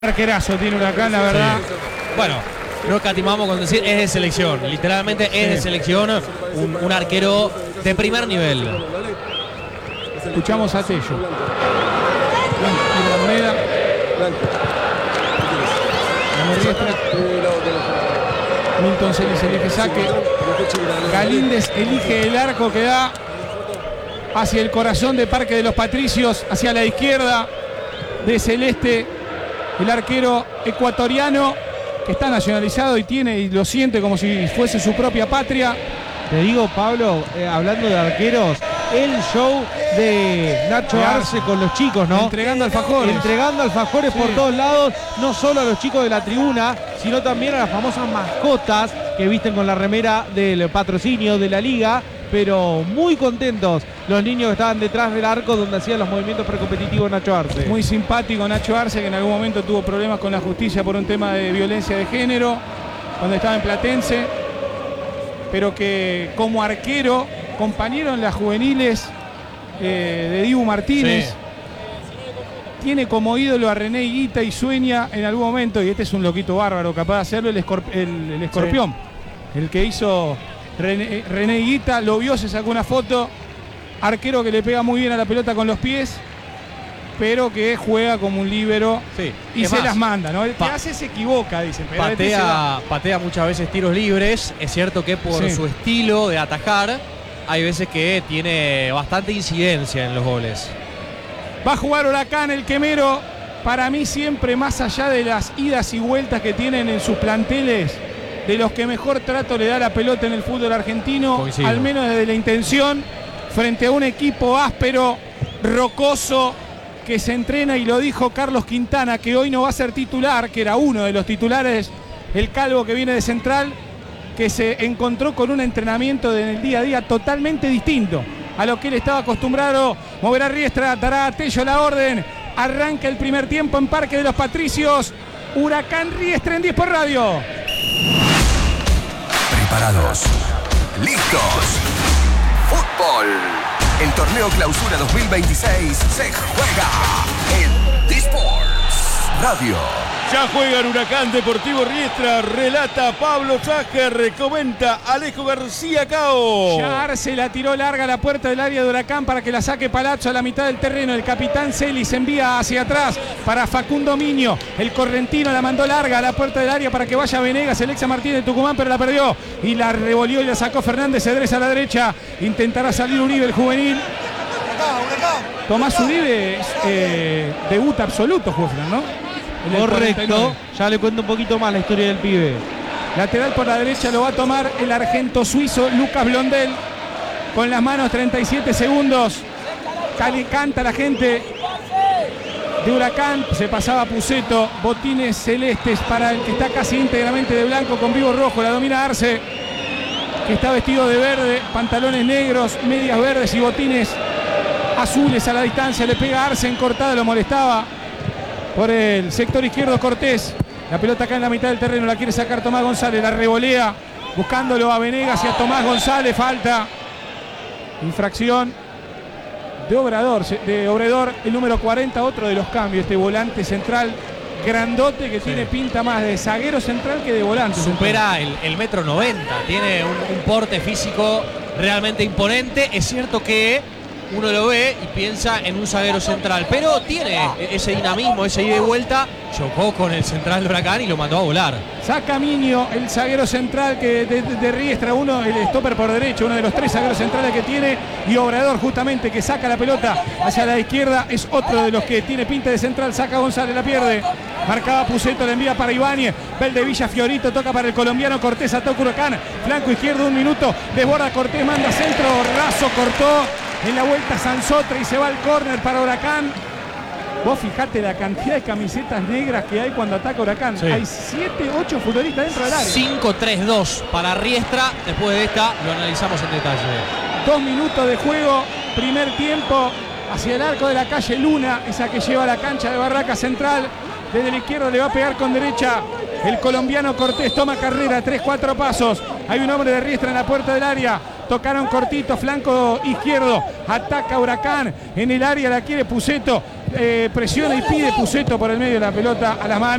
Arquerazo tiene Huracán, la verdad. Sí. Bueno, no escatimamos con decir es de selección. Literalmente es de selección. Un arquero de primer nivel. Escuchamos a Tello. La moneda. Milton Celis elige saque. Galíndez elige el arco que da hacia el corazón de Parque de los Patricios, hacia la izquierda de Celeste. El arquero ecuatoriano que está nacionalizado y tiene y lo siente como si fuese su propia patria. Te digo, Pablo, hablando de arqueros, el show de Nacho Arce con los chicos, ¿no? Entregando alfajores. Entregando alfajores por todos lados, no solo a los chicos de la tribuna, sino también a las famosas mascotas que visten con la remera del patrocinio de la liga, pero muy contentos los niños que estaban detrás del arco donde hacían los movimientos precompetitivos Nacho Arce. Muy simpático Nacho Arce, que en algún momento tuvo problemas con la justicia por un tema de violencia de género, cuando estaba en Platense, pero que como arquero, compañero en las juveniles de Dibu Martínez, Sí. tiene como ídolo a René Higuita y sueña en algún momento, y este es un loquito bárbaro, capaz de hacerlo, el escorpión. Sí. El que hizo René Higuita, lo vio, se sacó una foto. Arquero que le pega muy bien a la pelota con los pies, pero que juega como un líbero, Sí. y Es se más, las manda, ¿no? El que hace se equivoca, dicen. Pero patea muchas veces tiros libres. Es cierto que por su estilo de atajar, hay veces que tiene bastante incidencia en los goles. Va a jugar Huracán, el quemero. Para mí siempre, más allá de las idas y vueltas que tienen en sus planteles, de los que mejor trato le da la pelota en el fútbol argentino. Coincido. Al menos desde la intención, frente a un equipo áspero, rocoso, que se entrena, y lo dijo Carlos Quintana, que hoy no va a ser titular, que era uno de los titulares, el calvo que viene de Central, que se encontró con un entrenamiento del día a día totalmente distinto a lo que él estaba acostumbrado. Moverá Riestra, dará a Tello la orden. Arranca el primer tiempo en Parque de los Patricios. Huracán Riestra en 10 por radio. Preparados. Listos. Fútbol. El torneo Clausura 2026 se juega en D-Sports Radio. Ya juega el Huracán Deportivo Riestra, relata Pablo Ságer, comenta Alejo García Cao. Ya Arce la tiró larga a la puerta del área de Huracán para que la saque Palazzo a la mitad del terreno. El capitán Celis envía hacia atrás para Facundo Miño. El correntino la mandó larga a la puerta del área para que vaya Venegas, el ex Martínez de Tucumán, pero la perdió. Y la revolvió y la sacó Fernández Cedrés a la derecha. Intentará salir Uribe, el juvenil. Tomás Uribe debuta absoluto, Juefran, ¿no? Correcto, ya le cuento un poquito más la historia del pibe. Lateral por la derecha lo va a tomar el argento suizo Lucas Blondel. Con las manos, 37 segundos. Canta la gente de Huracán. Se pasaba Puceto. Botines celestes para el que está casi íntegramente de blanco con vivo rojo. La domina Arce, que está vestido de verde. Pantalones negros, medias verdes y botines azules a la distancia. Le pega a Arce en cortada, lo molestaba. Por el sector izquierdo Cortés. La pelota acá en la mitad del terreno. La quiere sacar Tomás González. La revolea buscándolo a Venegas y a Tomás González. Falta. Infracción de Obredor. El número 40. Otro de los cambios. Este volante central grandote que tiene pinta más de zaguero central que de volante. Supera el metro 90. Tiene un porte físico realmente imponente. Es cierto que uno lo ve y piensa en un zaguero central, pero tiene ese dinamismo, ese ida y vuelta. Chocó con el central de Huracán y lo mandó a volar. Saca Miño, el zaguero central que de Riestra, el stopper por derecho, uno de los 3 zagueros centrales que tiene, y Obrador justamente que saca la pelota hacia la izquierda, es otro de los que tiene pinta de central. Saca González, la pierde. Marcaba Puceto, la envía para Ibáñez. Villa Fiorito toca para el colombiano Cortés, ataca Huracán. Flanco izquierdo, 1 minuto. Desborda Cortés, manda centro, raso, cortó. En la vuelta Sansotra y se va al córner para Huracán. Vos fijate la cantidad de camisetas negras que hay cuando ataca Huracán. Sí. Hay 7, 8 futbolistas dentro del área. 5-3-2 para Riestra. Después de esta lo analizamos en detalle. 2 minutos de juego, primer tiempo. Hacia el arco de la calle Luna, esa que lleva a la cancha de Barraca Central. Desde la izquierda le va a pegar con derecha el colombiano Cortés. Toma carrera, 3-4 pasos. Hay un hombre de Riestra en la puerta del área. Tocaron cortito, flanco izquierdo. Ataca Huracán en el área, la quiere Puceto. presiona y pide Puceto por el medio de la pelota a las manos.